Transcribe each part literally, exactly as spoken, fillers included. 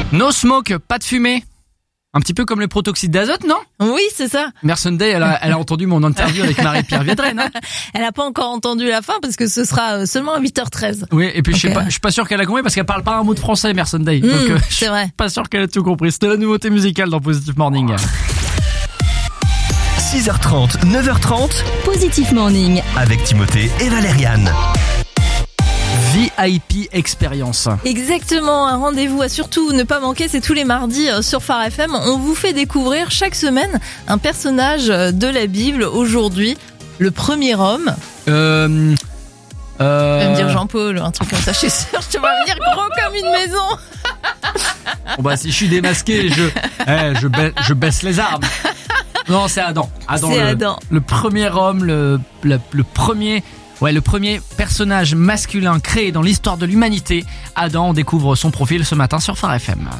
No smoke, pas de fumée. Un petit peu comme le protoxyde d'azote, non? Oui, c'est ça. Mère Sunday, elle a, elle a entendu mon interview avec Marie-Pierre Viedren, hein. Elle a pas encore entendu la fin parce que ce sera seulement à huit heures treize. Oui, et puis okay. je sais pas, je suis pas sûr qu'elle a compris parce qu'elle parle pas un mot de français, Mère Sunday. Mmh, Donc, euh, c'est vrai. Je suis pas sûr qu'elle a tout compris. C'était la nouveauté musicale dans Positive Morning. six heures trente, neuf heures trente. Positive Morning. Avec Timothée et Valériane. V I P Experience. Exactement, un rendez-vous à surtout ne pas manquer, c'est tous les mardis sur Phare F M. On vous fait découvrir chaque semaine un personnage de la Bible. Aujourd'hui, le premier homme. Euh... Euh... Tu vas me dire Jean-Paul, un truc comme ça, je suis sûre. Tu vas me dire gros comme une maison. Bon bah si je suis démasqué, je, eh, je, baisse, je baisse les armes. Non, c'est Adam. Adam, c'est le, Adam. Le premier homme, le, le, le premier... Ouais, le premier personnage masculin créé dans l'histoire de l'humanité. Adam, on découvre son profil ce matin sur Phare F M.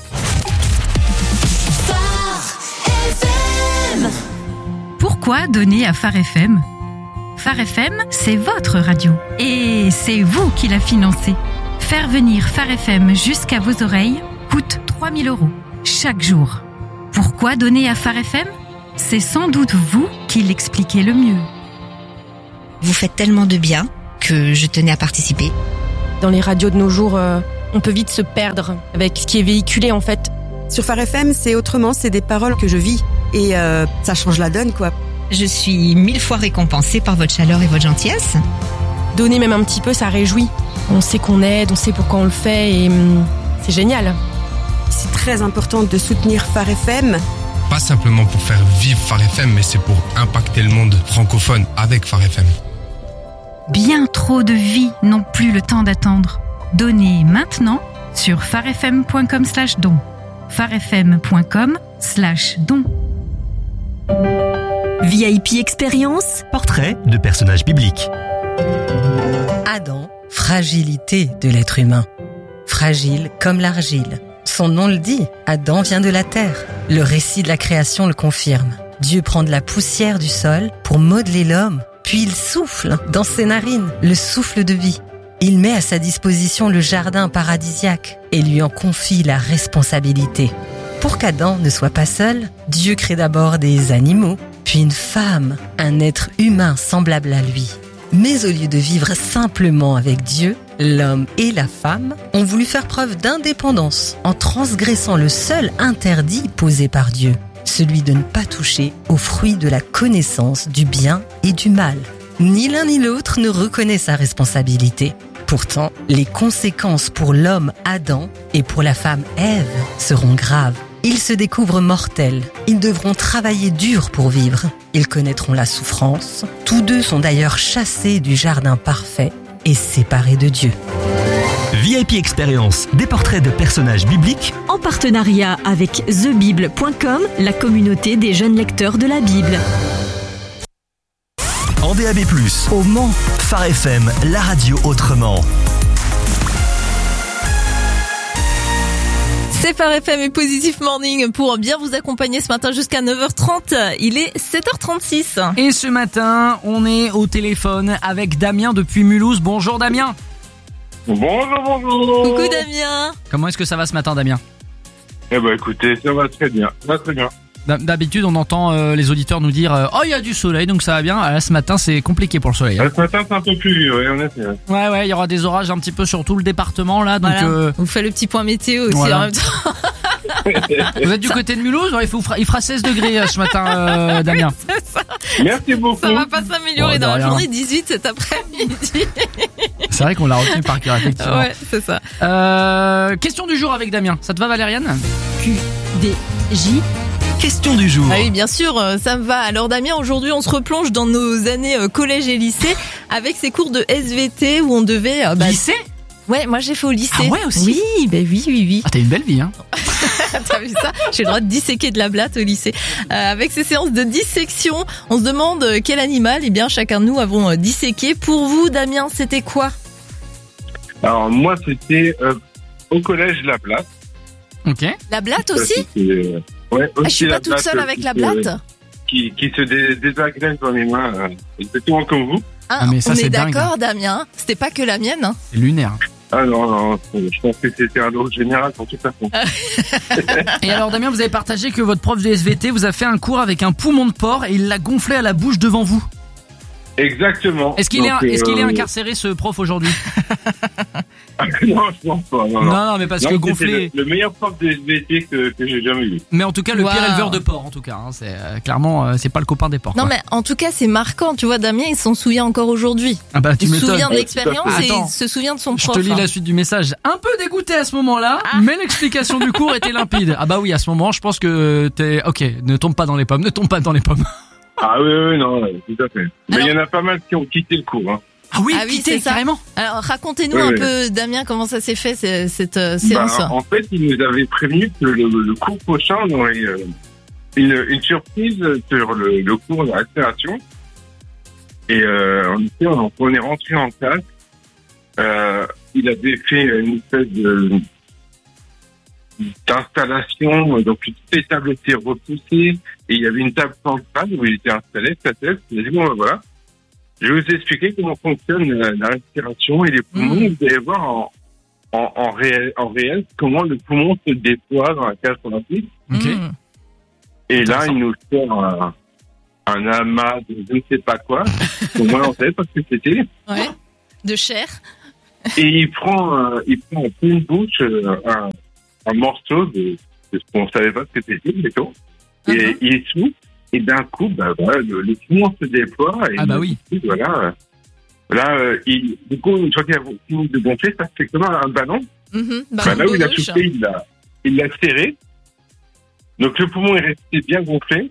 Pourquoi donner à Phare F M? Phare F M, c'est votre radio. Et c'est vous qui la financez. Faire venir Phare F M jusqu'à vos oreilles coûte trois mille euros chaque jour. Pourquoi donner à Phare F M? C'est sans doute vous qui l'expliquez le mieux. Vous faites tellement de bien que je tenais à participer. Dans les radios de nos jours, euh, on peut vite se perdre avec ce qui est véhiculé en fait. Sur Phare F M, c'est autrement, c'est des paroles que je vis et euh, ça change la donne quoi. Je suis mille fois récompensée par votre chaleur et votre gentillesse. Donner même un petit peu, ça réjouit. On sait qu'on aide, on sait pourquoi on le fait et hum, c'est génial. C'est très important de soutenir Phare F M. Pas simplement pour faire vivre Phare F M, mais c'est pour impacter le monde francophone avec Phare F M. Bien trop de vies n'ont plus le temps d'attendre. Donnez maintenant sur pharefm.com slash don. pharefm.com slash don. V I P Experience. Portrait de personnages bibliques. Adam, fragilité de l'être humain. Fragile comme l'argile. Son nom le dit, Adam vient de la terre. Le récit de la création le confirme. Dieu prend de la poussière du sol pour modeler l'homme, puis il souffle dans ses narines le souffle de vie. Il met à sa disposition le jardin paradisiaque et lui en confie la responsabilité. Pour qu'Adam ne soit pas seul, Dieu crée d'abord des animaux, puis une femme, un être humain semblable à lui. Mais au lieu de vivre simplement avec Dieu, l'homme et la femme ont voulu faire preuve d'indépendance en transgressant le seul interdit posé par Dieu, celui de ne pas toucher aux fruits de la connaissance du bien et du mal. Ni l'un ni l'autre ne reconnaît sa responsabilité. Pourtant, les conséquences pour l'homme Adam et pour la femme Ève seront graves. Ils se découvrent mortels. Ils devront travailler dur pour vivre. Ils connaîtront la souffrance. Tous deux sont d'ailleurs chassés du jardin parfait et séparés de Dieu. V I P Experience, des portraits de personnages bibliques. En partenariat avec the bible point com, la communauté des jeunes lecteurs de la Bible. En D A B plus, au Mans, Phare F M, la radio autrement. C'est Phare F M et Positive Morning pour bien vous accompagner ce matin jusqu'à neuf heures trente. Il est sept heures trente-six. Et ce matin, on est au téléphone avec Damien depuis Mulhouse. Bonjour Damien. Bonjour, bonjour. Coucou Damien. Comment est-ce que ça va ce matin Damien? Eh ben écoutez, ça va très bien, ça va très bien. D'habitude, on entend euh, les auditeurs nous dire euh, « Oh, il y a du soleil, donc ça va bien. » Là, ce matin, c'est compliqué pour le soleil. Hein. Ce matin, c'est un peu plus, oui, on est. Ouais, ouais, il y aura des orages un petit peu sur tout le département, là. Donc, voilà. euh... On vous fait le petit point météo aussi voilà. En même temps. Vous êtes du côté de Mulhouse? Il, faut, il fera seize degrés euh, ce matin, euh, Damien. C'est ça. Merci beaucoup. Ça va pas s'améliorer oh, dans rien. la journée, dix-huit cet après-midi. C'est vrai qu'on l'a retenu par cœur, effectivement. Ouais, c'est ça. Euh, question du jour avec Damien. Ça te va, Valériane? Q D J. Question du jour. Ah oui, bien sûr, ça me va. Alors Damien, aujourd'hui, on se replonge dans nos années collège et lycée avec ces cours de S V T où on devait... Euh, bah, lycée? Ouais, moi j'ai fait au lycée. Ah ouais aussi? Oui, ben bah oui, oui, oui. Ah, t'as une belle vie, hein. T'as vu ça? J'ai le droit de disséquer de la blatte au lycée. Euh, avec ces séances de dissection, on se demande quel animal, eh bien, chacun de nous avons disséqué. Pour vous, Damien, c'était quoi? Alors moi, c'était euh, au collège La Blatte. Ok. La blatte aussi? Euh, ouais, aussi ah, je suis pas toute blatte, seule avec la blatte. Euh, qui, qui se dé- désagrège dans les mains, euh, exactement comme vous. Ah, ah mais ça, on c'est est dingue. d'accord, Damien. C'était pas que la mienne. Hein. C'est lunaire. Ah non, non, je pense que c'était un lot général pour toute façon. Et alors Damien, vous avez partagé que votre prof de S V T vous a fait un cours avec un poumon de porc et il l'a gonflé à la bouche devant vous. Exactement. Est-ce qu'il, Donc, est, est-ce qu'il est euh, incarcéré ce prof aujourd'hui? Non, je pense pas. Non, non. Non, non, mais parce Non, que c'était gonfler. Le, le meilleur prof de S V T que, que j'ai jamais eu. Mais en tout cas, le Wow. pire éleveur de porc, en tout cas. Hein, c'est euh, clairement, euh, c'est pas le copain des porcs. Non quoi. mais en tout cas c'est marquant, tu vois, Damien il s'en souvient encore aujourd'hui. Ah bah tu Il se m'étonnes. souvient de Ouais, l'expérience tout à et fait. il Attends. se souvient de son Je prof. te lis hein. la suite du message. Un peu dégoûté à ce moment-là, Ah. mais l'explication du cours était limpide. Ah bah oui, à ce moment, je pense que t'es. Ok, ne tombe pas dans les pommes, ne tombe pas dans les pommes. Ah oui, oui, non, ouais, tout à fait. Mais il y en a pas mal qui ont quitté le cours. Hein. Ah oui, Ah oui, quittez, c'est ça. carrément. Alors racontez-nous Oui, un oui. peu Damien comment ça s'est fait cette, cette euh, séance. Bah, en fait, il nous avait prévenu que le, le cours prochain, on aurait euh, une, une surprise sur le, le cours de respiration. Et euh, en effet, on, on est rentré en classe. Euh, il avait fait une espèce de d'installation, donc toutes les tables étaient repoussées et il y avait une table centrale où il était installé, sa tête. Il a dit bon ben voilà, je vais vous expliquer comment fonctionne la, la respiration et les poumons. Mmh. Vous allez voir en, en, en, réel, en réel comment le poumon se déploie dans la cage thoracique. Ok. Mmh. Et là, il nous sort un, un amas de je ne sais pas quoi, au moins on savait pas ce que c'était. Ouais. De chair. Et il prend, euh, il prend en pleine bouche euh, un, un morceau de, de ce qu'on savait pas ce que c'était, plutôt. Et Mhm. il souffle, et d'un coup, bah, voilà, le, le poumon se déploie. Et Ah bah oui. du coup, voilà. euh, Là, euh, il, du coup, une fois qu'il a fini de gonfler, ça fait comme un, un ballon. Mhm. Bah, Ballon là où il a baudruche. soufflé, il l'a, il l'a serré. Donc le poumon est resté bien gonflé.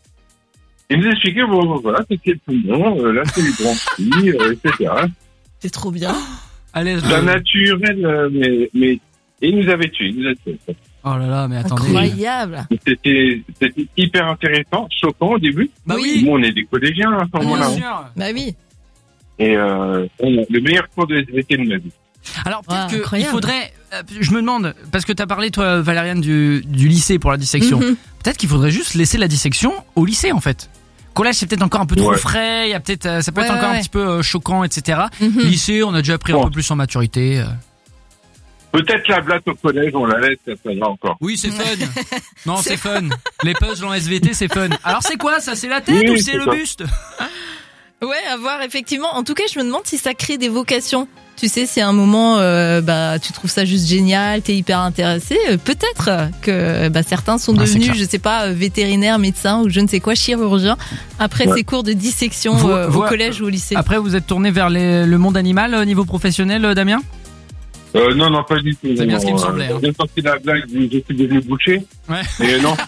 Il nous expliquait, bon, bon, voilà, c'était le poumon, euh, là c'est les bronchies, euh, et cetera. C'est trop bien. Allez, C'est naturel, euh, mais, mais et il nous avait tués, il nous a tués. Oh là là, mais attendez. Incroyable. C'était, c'était hyper intéressant, choquant au début. Bah Oui. oui, Nous, on est des collégiens à ce bien moment-là. sûr. Bah oui. Et euh, on a le meilleur cours de S V T de ma vie. Alors peut-être Ouais, que il incroyable. faudrait, euh, je me demande, parce que t'as parlé toi Valériane du, du lycée pour la dissection, Mhm. peut-être qu'il faudrait juste laisser la dissection au lycée en fait. Collège c'est peut-être encore un peu trop Ouais. frais, il y a peut-être, euh, ça peut Ouais, être encore ouais, un ouais. petit peu euh, choquant, et cetera. Mhm. Lycée, on a déjà pris un Bon. peu plus en maturité. euh. Peut-être la blatte au collège, on la laisse, ça, ça va encore. Oui, c'est fun. Non, c'est fun. Les puzzles en S V T, c'est fun. Alors c'est quoi ça? C'est la tête Oui, ou c'est c'est le ça. buste? Ouais, à voir effectivement. En tout cas, je me demande si ça crée des vocations. Tu sais, c'est un moment, euh, bah, tu trouves ça juste génial, t'es hyper intéressé. euh, Peut-être que bah, certains sont Ah, c'est devenus, clair. je sais pas, euh, vétérinaires, médecins ou je ne sais quoi, chirurgiens après Ouais. ces cours de dissection Vous- euh, vous- au collège ou au lycée. Après, vous êtes tourné vers les- le monde animal au niveau professionnel, euh, Damien? Euh, non, non, pas du tout. C'est bien non, ce qui me euh, semblait, hein. J'ai sorti la blague du je suis devenu boucher. Ouais. Mais non.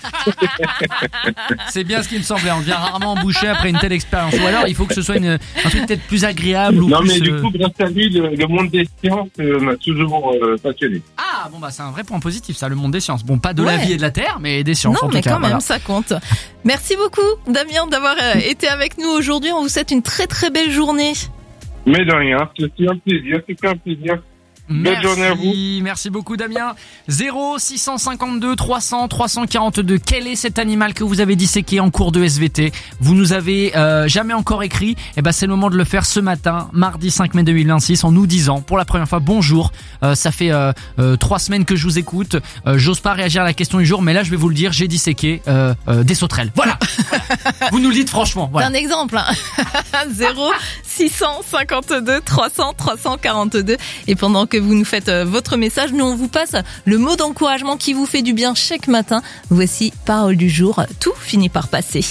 C'est bien ce qui me semblait. On devient rarement embouché après une telle expérience. Ou alors, il faut que ce soit une, un truc peut-être plus agréable ou Non, plus. mais du euh, coup, grâce à lui, le, le monde des sciences euh, m'a toujours euh, passionné. Ah bon bah c'est un vrai point positif ça, le monde des sciences. Bon, pas de la Ouais. vie et de la terre, mais des sciences Non, en mais tout cas. quand même, voilà. ça compte. Merci beaucoup, Damien, d'avoir euh, été avec nous aujourd'hui. On vous souhaite une très très belle journée. Mais de rien, c'était un plaisir, c'était un plaisir. Belle Merci, journée à vous. merci beaucoup Damien. zéro six cent cinquante-deux trois cents trois cent quarante-deux. Quel est cet animal que vous avez disséqué en cours de S V T? Vous nous avez euh, jamais encore écrit. Et ben c'est le moment de le faire ce matin, mardi cinq mai deux mille vingt-six, en nous disant pour la première fois bonjour. Euh, ça fait euh, euh, trois semaines que je vous écoute. Euh, j'ose pas réagir à la question du jour, mais là je vais vous le dire, j'ai disséqué euh, euh, des sauterelles. Voilà. Vous nous le dites franchement. Voilà. C'est un exemple. Hein. zéro six cent cinquante-deux trois cents trois cent quarante-deux. Et pendant que vous nous faites euh, votre message, nous on vous passe le mot d'encouragement qui vous fait du bien chaque matin. Voici Parole du jour. Tout finit par passer.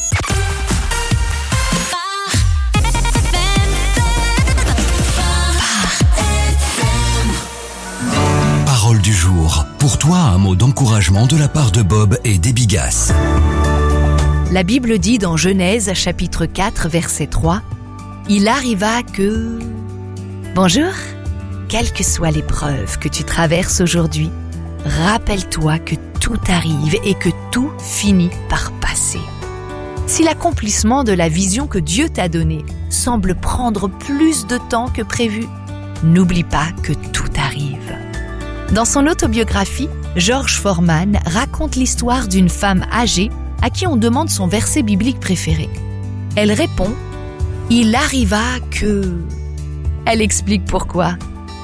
Parole du jour. Pour toi, un mot d'encouragement de la part de Bob et des Bigas. La Bible dit dans Genèse chapitre quatre verset trois, « Il arriva que... » Bonjour, quelle que soit l'épreuve que tu traverses aujourd'hui, rappelle-toi que tout arrive et que tout finit par passer. Si l'accomplissement de la vision que Dieu t'a donnée semble prendre plus de temps que prévu, n'oublie pas que tout arrive. Dans son autobiographie, George Foreman raconte l'histoire d'une femme âgée à qui on demande son verset biblique préféré. Elle répond « Il arriva que... » Elle explique pourquoi.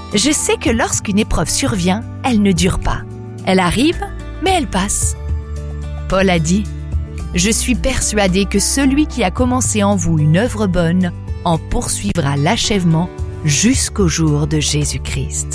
Je sais que lorsqu'une épreuve survient, elle ne dure pas. Elle arrive, mais elle passe. Paul a dit « Je suis persuadé que celui qui a commencé en vous une œuvre bonne en poursuivra l'achèvement jusqu'au jour de Jésus-Christ. »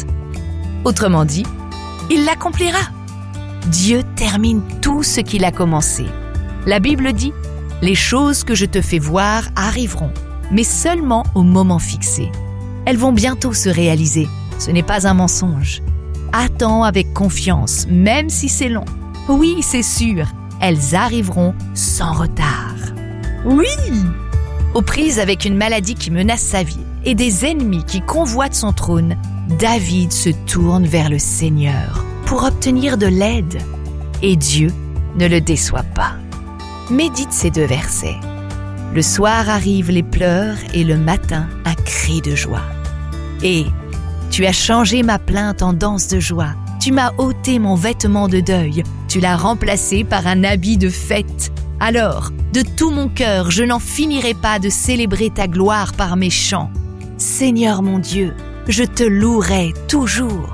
Autrement dit, il l'accomplira. Dieu termine tout ce qu'il a commencé. La Bible dit « Les choses que je te fais voir arriveront, mais seulement au moment fixé. Elles vont bientôt se réaliser. Ce n'est pas un mensonge. Attends avec confiance, même si c'est long. Oui, c'est sûr, elles arriveront sans retard. » Oui! Aux prises avec une maladie qui menace sa vie et des ennemis qui convoitent son trône, David se tourne vers le Seigneur pour obtenir de l'aide. Et Dieu ne le déçoit pas. Médite ces deux versets. Le soir arrivent les pleurs et le matin un cri de joie. Et tu as changé ma plainte en danse de joie. Tu m'as ôté mon vêtement de deuil. Tu l'as remplacé par un habit de fête. Alors, de tout mon cœur, je n'en finirai pas de célébrer ta gloire par mes chants. Seigneur mon Dieu, je te louerai toujours.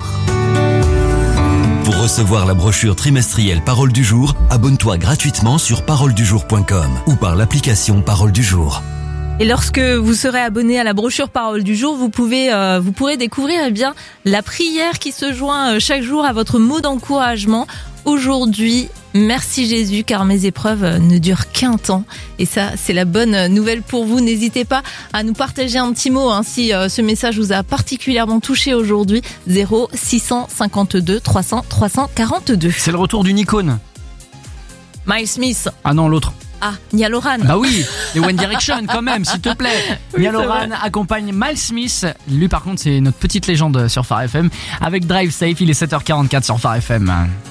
Pour recevoir la brochure trimestrielle Parole du jour, abonne-toi gratuitement sur parole du jour point com ou par l'application Parole du jour. Et lorsque vous serez abonné à la brochure Parole du jour, vous pouvez, euh, vous pourrez découvrir eh bien la prière qui se joint euh, chaque jour à votre mot d'encouragement. Aujourd'hui, merci Jésus, car mes épreuves ne durent qu'un temps. Et ça, c'est la bonne nouvelle pour vous. N'hésitez pas à nous partager un petit mot hein, si euh, ce message vous a particulièrement touché aujourd'hui. zéro six cent cinquante-deux trois cents trois cent quarante-deux. C'est le retour d'une icône. Miles Smith. Ah non, l'autre. Ah, Niall Horan. Bah oui, les One Direction quand même, s'il te plaît. Oui, Niall Horan accompagne Miles Smith. Lui par contre, c'est notre petite légende sur Phare F M. Avec Drive Safe, il est sept heures quarante-quatre sur Phare F M.